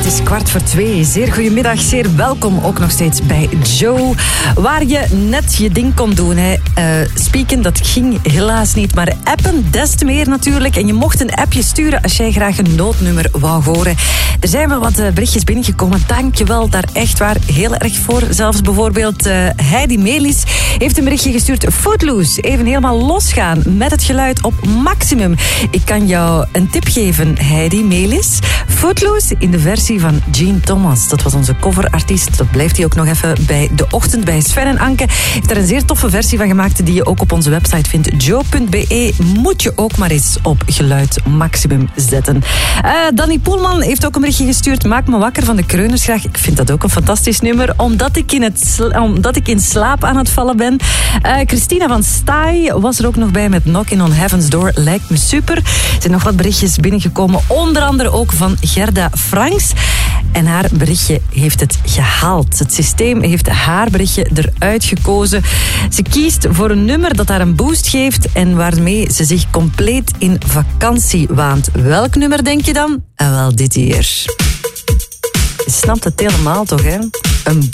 Het is 1:15. Zeer goedemiddag, zeer welkom ook nog steeds bij Joe. Waar je net je ding kon doen. Spieken, dat ging helaas niet. Maar appen, des te meer natuurlijk. En je mocht een appje sturen als jij graag een noodnummer wou horen. Er zijn wel wat berichtjes binnengekomen. Dank je wel daar echt waar heel erg voor. Zelfs bijvoorbeeld Heidi Melis heeft een berichtje gestuurd. Footloose, even helemaal losgaan met het geluid op maximum. Ik kan jou een tip geven, Heidi Melis. Footloose in de versie van Gene Thomas. Dat was onze coverartiest. Dat blijft hij ook nog even bij De Ochtend bij Sven en Anke. Heeft daar een zeer toffe versie van gemaakt die je ook op onze website vindt. Joe.be moet je ook maar eens op geluid maximum zetten. Danny Poelman heeft ook een berichtje gestuurd. Maak me wakker van de Kreunersgracht. Ik vind dat ook een fantastisch nummer. Omdat ik in slaap aan het vallen ben. Christina van Staaij was er ook nog bij met Knocking on Heaven's Door. Lijkt me super. Er zijn nog wat berichtjes binnengekomen. Onder andere ook van Gerda Franks. En haar berichtje heeft het gehaald. Het systeem heeft haar berichtje eruit gekozen. Ze kiest voor een nummer dat haar een boost geeft en waarmee ze zich compleet in vakantie waant. Welk nummer denk je dan? En wel dit hier. Je snapt het helemaal toch, hè? Een